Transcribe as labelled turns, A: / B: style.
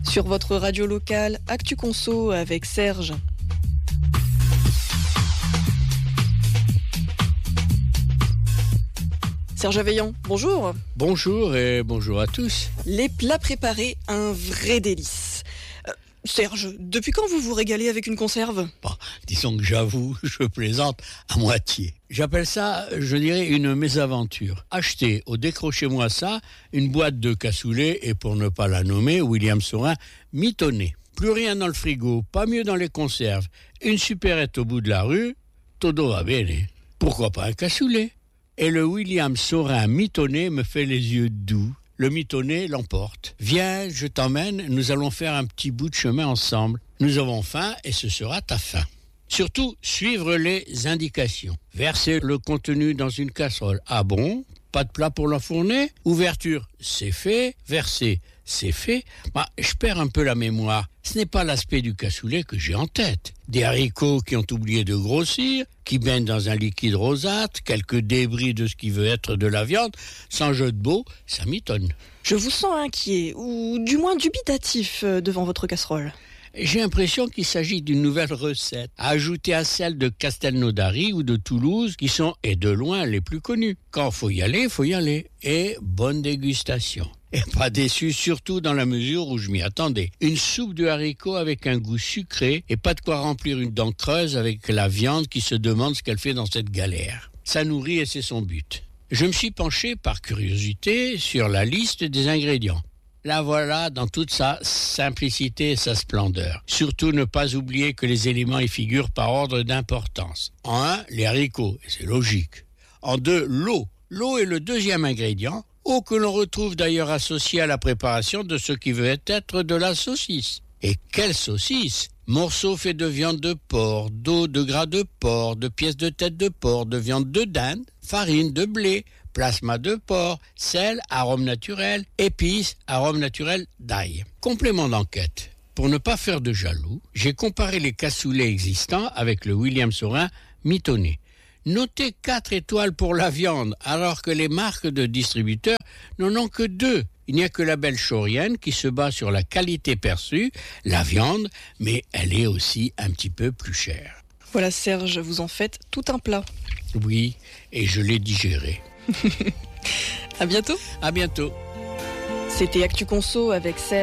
A: Sur votre radio locale, Actu Conso avec Serge. Serge Aveillant, bonjour.
B: Bonjour et bonjour à tous.
A: Les plats préparés, un vrai délice. Serge, depuis quand vous vous régalez avec une conserve ?
B: Bon, disons que j'avoue, je plaisante à moitié. J'appelle ça, je dirais, une mésaventure. Acheter au décrochez-moi ça, une boîte de cassoulet et pour ne pas la nommer, William Saurin, mitonné. Plus rien dans le frigo, pas mieux dans les conserves. Une supérette au bout de la rue, todo va bene. Pourquoi pas un cassoulet ? Et le William Saurin mitonné me fait les yeux doux. Le mitonné l'emporte. Viens, je t'emmène, nous allons faire un petit bout de chemin ensemble. Nous avons faim et ce sera ta faim. Surtout, suivre les indications. Verser le contenu dans une casserole. Ah bon ? Pas de plat pour l'enfourner ? Ouverture, c'est fait. Verser, c'est fait. Je perds un peu la mémoire. Ce n'est pas l'aspect du cassoulet que j'ai en tête. Des haricots qui ont oublié de grossir, qui baignent dans un liquide rosâtre, quelques débris de ce qui veut être de la viande. Sans jeu de mots, ça m'étonne.
A: Je vous sens inquiet, ou du moins dubitatif devant votre casserole.
B: J'ai l'impression qu'il s'agit d'une nouvelle recette, à ajouter à celle de Castelnaudary ou de Toulouse, qui sont, et de loin, les plus connues. Quand faut y aller, faut y aller. Et bonne dégustation. Et pas déçu, surtout dans la mesure où je m'y attendais. Une soupe de haricots avec un goût sucré et pas de quoi remplir une dent creuse avec la viande qui se demande ce qu'elle fait dans cette galère. Ça nourrit et c'est son but. Je me suis penché par curiosité sur la liste des ingrédients. La voilà dans toute sa simplicité et sa splendeur. Surtout ne pas oublier que les éléments y figurent par ordre d'importance. En 1, les haricots, et c'est logique. En 2, l'eau. L'eau est le deuxième ingrédient, eau que l'on retrouve d'ailleurs associée à la préparation de ce qui veut être de la saucisse. Et quelle saucisse ! Morceaux faits de viande de porc, d'eau, de gras de porc, de pièces de tête de porc, de viande de dinde, farine de blé, plasma de porc, sel, arôme naturel, épices, arôme naturel d'ail. Complément d'enquête. Pour ne pas faire de jaloux, j'ai comparé les cassoulets existants avec le William Saurin mitonné. Notez 4 étoiles pour la viande, alors que les marques de distributeurs n'en ont que 2. Il n'y a que la belle Chaurienne qui se bat sur la qualité perçue, la viande, mais elle est aussi un petit peu plus chère.
A: Voilà Serge, vous en faites tout un plat.
B: Oui, et je l'ai digéré.
A: À bientôt.
B: À bientôt.
A: C'était Actu Conso avec Serge.